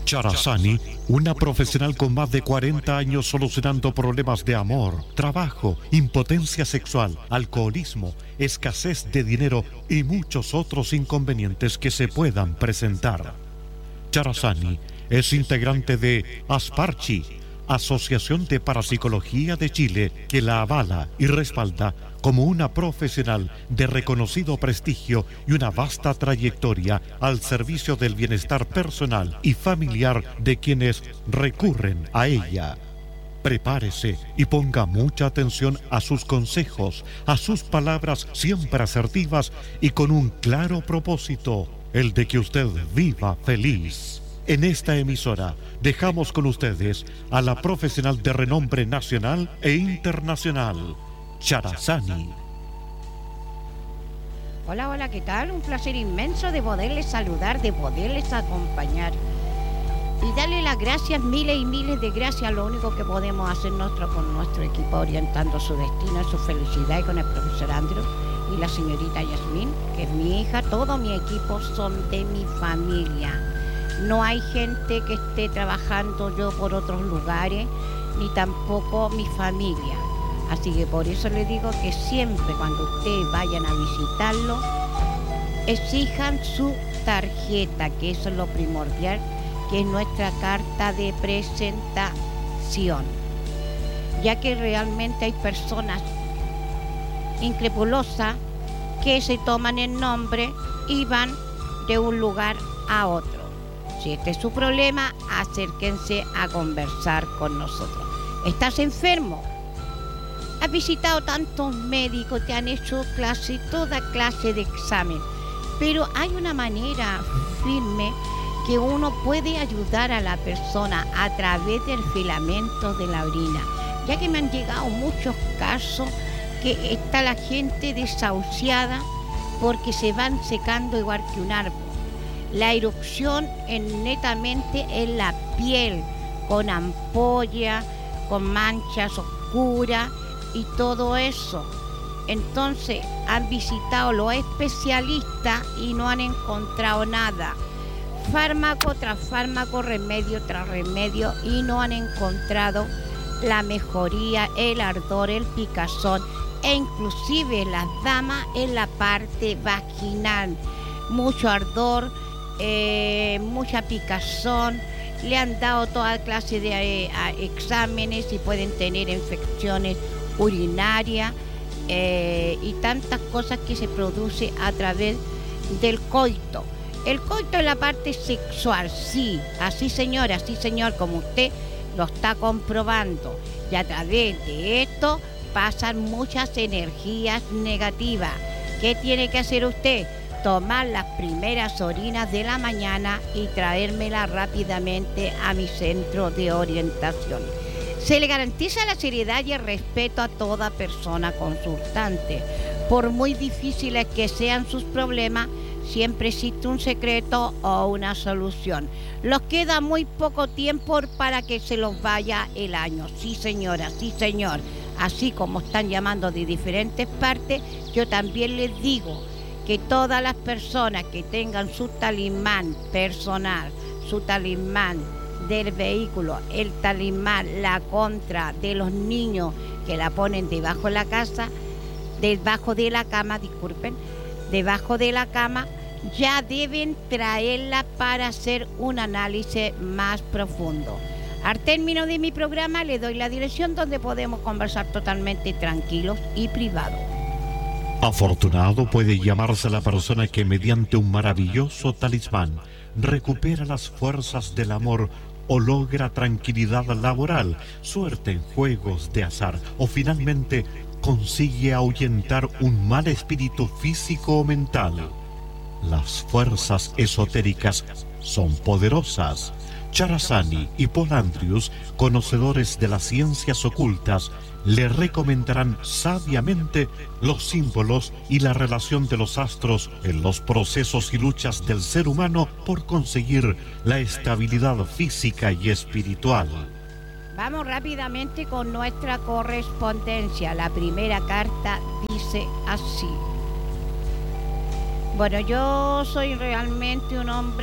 Charazani, una profesional con más de 40 años solucionando problemas de amor, trabajo, impotencia sexual, alcoholismo, escasez de dinero y muchos otros inconvenientes que se puedan presentar. Charazani es integrante de Asparchi, Asociación de Parapsicología de Chile, que la avala y respalda como una profesional de reconocido prestigio y una vasta trayectoria al servicio del bienestar personal y familiar de quienes recurren a ella. Prepárese y ponga mucha atención a sus consejos, a sus palabras siempre asertivas y con un claro propósito, el de que usted viva feliz. En esta emisora dejamos con ustedes a la profesional de renombre nacional e internacional, Charazani. Hola, hola, ¿qué tal? Un placer inmenso de poderles saludar, de poderles acompañar y darle las gracias, miles y miles de gracias. Lo único que podemos hacer nosotros con nuestro equipo, orientando su destino, su felicidad, y con el profesor Andrew y la señorita Yasmín, que es mi hija. Todo mi equipo son de mi familia. No hay gente que esté trabajando yo por otros lugares, ni tampoco mi familia. Así que por eso le digo que siempre cuando ustedes vayan a visitarlo, exijan su tarjeta, que eso es lo primordial, que es nuestra carta de presentación. Ya que realmente hay personas increpulosas que se toman el nombre y van de un lugar a otro. Si este es su problema, acérquense a conversar con nosotros. ¿Estás enfermo? ¿Has visitado tantos médicos, te han hecho toda clase de examen? Pero hay una manera firme que uno puede ayudar a la persona a través del filamento de la orina. Ya que me han llegado muchos casos que está la gente desahuciada porque se van secando igual que un árbol. La erupción netamente en la piel, con ampolla, con manchas oscuras y todo eso. Entonces han visitado los especialistas y no han encontrado nada. Fármaco tras fármaco, remedio tras remedio, y no han encontrado la mejoría, el ardor, el picazón, e inclusive las damas en la parte vaginal. Mucho ardor, mucha picazón, le han dado toda clase de exámenes y pueden tener infecciones urinarias y tantas cosas que se produce a través del coito. El coito es la parte sexual, sí, así señora, así señor, como usted lo está comprobando. Y a través de esto pasan muchas energías negativas. ¿Qué tiene que hacer usted? Tomar las primeras orinas de la mañana y traérmelas rápidamente a mi centro de orientación. Se le garantiza la seriedad y el respeto a toda persona consultante. Por muy difíciles que sean sus problemas, siempre existe un secreto o una solución. Los queda muy poco tiempo para que se los vaya el año. Sí, señora, sí, señor. Así como están llamando de diferentes partes, yo también les digo que todas las personas que tengan su talismán personal, su talismán del vehículo, el talismán, la contra de los niños que la ponen debajo de la casa, debajo de la cama, debajo de la cama, ya deben traerla para hacer un análisis más profundo. Al término de mi programa le doy la dirección donde podemos conversar totalmente tranquilos y privados. Afortunado puede llamarse la persona que mediante un maravilloso talismán recupera las fuerzas del amor o logra tranquilidad laboral, suerte en juegos de azar o finalmente consigue ahuyentar un mal espíritu físico o mental. Las fuerzas esotéricas son poderosas. Charazani y Paul Andrews, conocedores de las ciencias ocultas, le recomendarán sabiamente los símbolos y la relación de los astros en los procesos y luchas del ser humano por conseguir la estabilidad física y espiritual. Vamos rápidamente con nuestra correspondencia. La primera carta dice así. Bueno, yo soy realmente un hombre